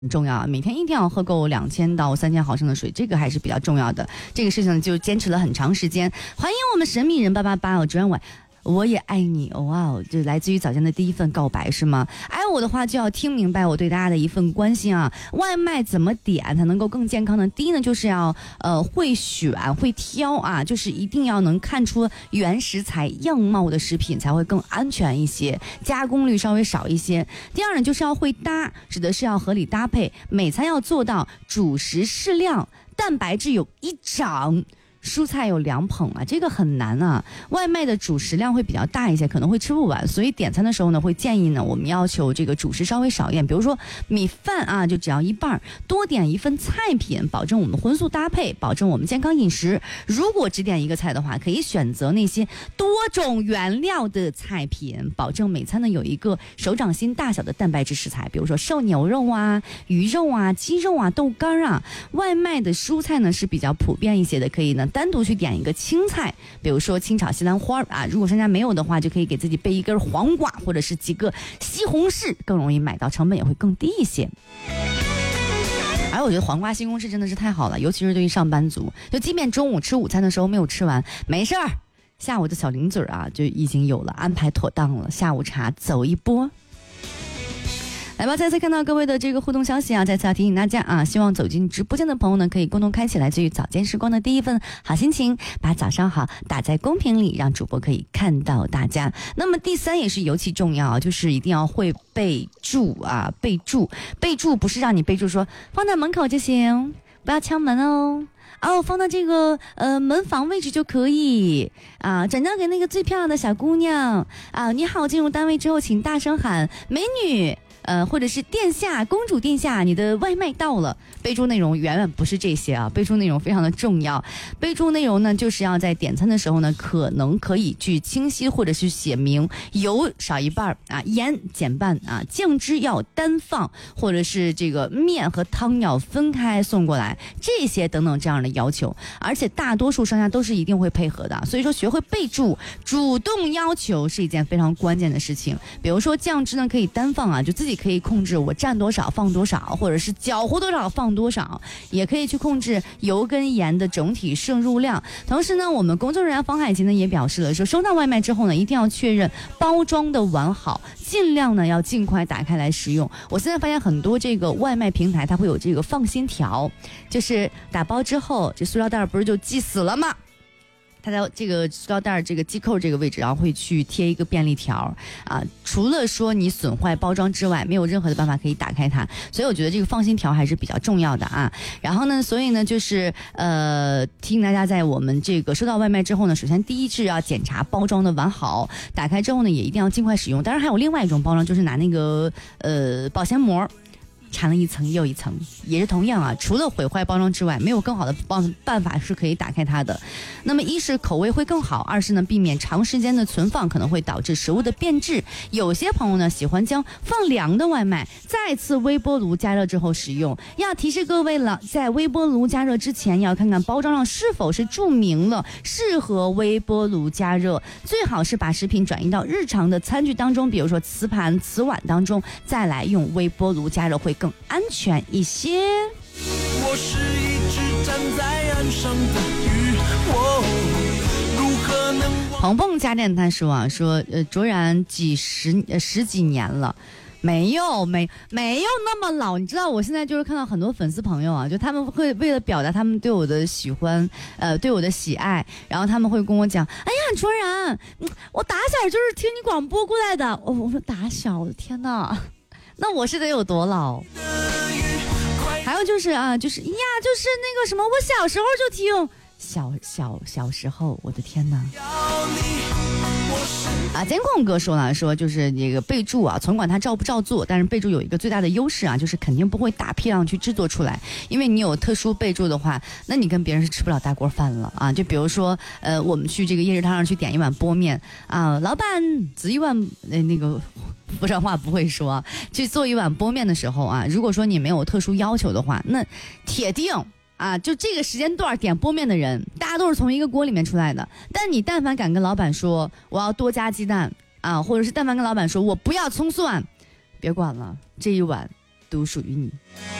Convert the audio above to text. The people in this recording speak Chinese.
很重要，每天一定要喝够2000到3000毫升的水，这个还是比较重要的。这个事情就坚持了很长时间。欢迎我们神秘人888专晚。我也爱你，哇哦，就来自于早间的第一份告白是吗？爱我的话就要听明白我对大家的一份关心啊。外卖怎么点才能够更健康呢？第一呢，就是要会选会挑啊，就是一定要能看出原食材样貌的食品才会更安全一些，加工率稍微少一些。第二呢，就是要会搭，指的是要合理搭配，每餐要做到主食适量，蛋白质有1掌。蔬菜有2捧啊，这个很难啊。外卖的主食量会比较大一些，可能会吃不完，所以点餐的时候呢，会建议呢，我们要求这个主食稍微少一点，比如说米饭啊，就只要1半，多点1份菜品，保证我们荤素搭配，保证我们健康饮食。如果只点1个菜的话，可以选择那些多种原料的菜品，保证每餐呢有一个手掌心大小的蛋白质食材，比如说瘦牛肉啊、鱼肉啊、鸡肉啊、豆干啊。外卖的蔬菜呢是比较普遍一些的，可以呢单独去点一个青菜，比如说清炒西兰花啊，如果商家没有的话，就可以给自己备1根黄瓜或者是几个西红柿，更容易买到，成本也会更低一些。而我觉得黄瓜西红柿真的是太好了，尤其是对于上班族，就即便中午吃午餐的时候没有吃完，没事儿，下午的小零嘴啊就已经有了，安排妥当了，下午茶走一波。来吧，再次看到各位的这个互动消息啊，再次要提醒大家啊，希望走进直播间的朋友呢，可以共同开启来自于早间时光的第一份好心情，把早上好打在公屏里，让主播可以看到大家。那么第3也是尤其重要，就是一定要会备注啊，备注不是让你备注说放在门口就行，不要敲门哦。放到这个门房位置就可以啊，转交给那个最漂亮的小姑娘啊。你好，进入单位之后，请大声喊美女。或者是殿下、公主殿下，你的外卖到了。备注内容远远不是这些啊，备注内容非常的重要。备注内容呢，就是要在点餐的时候呢，可能可以去清晰或者是写明油少1半啊，盐减半啊，酱汁要单放，或者是这个面和汤要分开送过来，这些等等这样的要求。而且大多数商家都是一定会配合的，所以说学会备注、主动要求是一件非常关键的事情。比如说酱汁呢可以单放啊，就自己可以控制我蘸多少放多少，或者是搅和多少放多少，也可以去控制油跟盐的整体摄入量。同时呢，我们工作人员方海琴呢也表示了，说收到外卖之后呢，一定要确认包装的完好，尽量呢要尽快打开来食用。我现在发现很多这个外卖平台它会有这个放心条，就是打包之后这塑料袋不是就系死了吗？它在这个塑料袋这个系扣这个位置，然后会去贴一个便利条啊。除了说你损坏包装之外，没有任何的办法可以打开它，所以我觉得这个放心条还是比较重要的啊。然后呢，所以呢就是提醒大家，在我们这个收到外卖之后呢，首先第一是要检查包装的完好，打开之后呢也一定要尽快使用。当然还有另外一种包装，就是拿那个保鲜膜缠了一层又一层，也是同样啊，除了毁坏包装之外，没有更好的办法是可以打开它的。那么一是口味会更好，二是呢避免长时间的存放可能会导致食物的变质。有些朋友呢喜欢将放凉的外卖再次微波炉加热之后食用。要提示各位了，在微波炉加热之前要看看包装上是否是注明了适合微波炉加热，最好是把食品转移到日常的餐具当中，比如说瓷盘、瓷碗当中，再来用微波炉加热会更安全一些。 我是一只站在岸上的鱼，如何能鹏鹏家电他说啊，说卓然十几年了。没有那么老，你知道我现在就是看到很多粉丝朋友啊，就他们会为了表达他们对我的喜欢，对我的喜爱，然后他们会跟我讲，哎呀卓然，我打小就是听你广播过来的。我说打小，我的天哪，那我是得有多老？还有就是啊，就是呀，就是那个什么，我小时候就听，小时候，我的天哪！啊，监控哥说了，说就是这个备注啊，尽管它照不照做，但是备注有一个最大的优势啊，就是肯定不会大批量去制作出来，因为你有特殊备注的话，那你跟别人是吃不了大锅饭了啊。就比如说，我们去这个夜市摊上去点一碗波面啊，老板只一碗那个。福州话不会说，去做一碗波面的时候啊，如果说你没有特殊要求的话，那铁定啊，就这个时间段点波面的人，大家都是从一个锅里面出来的。但你但凡敢跟老板说我要多加鸡蛋啊，或者是但凡跟老板说我不要葱蒜，别管了，这一碗独属于你。